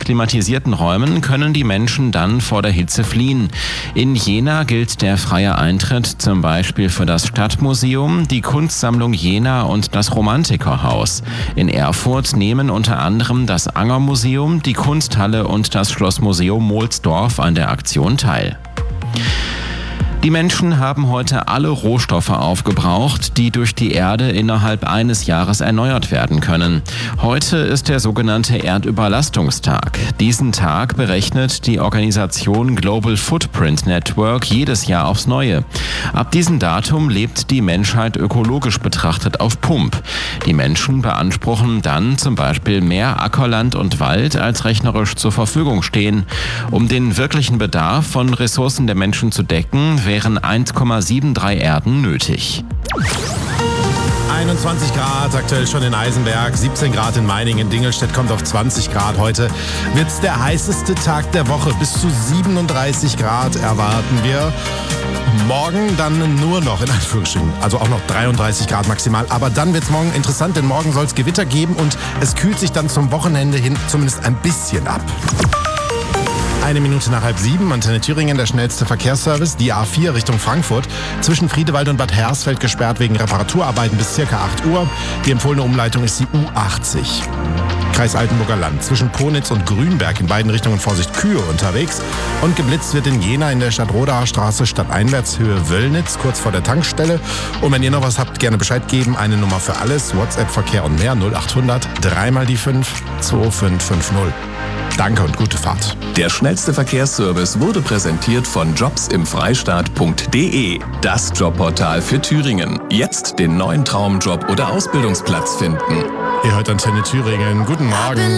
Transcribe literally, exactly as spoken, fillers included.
klimatisierten Räumen können die Menschen dann vor der Hitze fliehen. In Jena gilt der freie Eintritt zum Beispiel für das Stadtmuseum, die Kunstsammlung Jena und das Romantikerhaus. In Erfurt nehmen unter anderem das Angermuseum, die Kunsthalle und das Schlossmuseum Mohlsdorf an der Aktion teil. Die Menschen haben heute alle Rohstoffe aufgebraucht, die durch die Erde innerhalb eines Jahres erneuert werden können. Heute ist der sogenannte Erdüberlastungstag. Diesen Tag berechnet die Organisation Global Footprint Network jedes Jahr aufs Neue. Ab diesem Datum lebt die Menschheit ökologisch betrachtet auf Pump. Die Menschen beanspruchen dann zum Beispiel mehr Ackerland und Wald, als rechnerisch zur Verfügung stehen. Um den wirklichen Bedarf von Ressourcen der Menschen zu decken, wären eins Komma dreiundsiebzig Erden nötig. einundzwanzig Grad, aktuell schon in Eisenberg, siebzehn Grad in Meiningen, Dingelstedt kommt auf zwanzig Grad. Heute wird es der heißeste Tag der Woche. Bis zu siebenunddreißig Grad erwarten wir. Morgen dann nur noch, in Anführungsstrichen, also auch noch dreiunddreißig Grad maximal. Aber dann wird es morgen interessant, denn morgen soll es Gewitter geben und es kühlt sich dann zum Wochenende hin zumindest ein bisschen ab. Eine Minute nach halb sieben, Antenne Thüringen, der schnellste Verkehrsservice. Die A vier Richtung Frankfurt, zwischen Friedewald und Bad Hersfeld gesperrt wegen Reparaturarbeiten bis ca. acht Uhr. Die empfohlene Umleitung ist die U achtzig. Kreis Altenburger Land, zwischen Ponitz und Grünberg in beiden Richtungen Vorsicht Kühe unterwegs. Und geblitzt wird in Jena in der Stadtrodaer Straße stadteinwärts Höhe Wöllnitz, kurz vor der Tankstelle. Und wenn ihr noch was habt, gerne Bescheid geben. Eine Nummer für alles, WhatsApp-Verkehr und mehr, null achthundert, dreimal die fünf, zwei fünf fünf null. Danke und gute Fahrt. Der schnellste Verkehrsservice wurde präsentiert von jobs im freistaat punkt de. Das Jobportal für Thüringen. Jetzt den neuen Traumjob oder Ausbildungsplatz finden. Ihr hört Antenne Thüringen. Guten Morgen.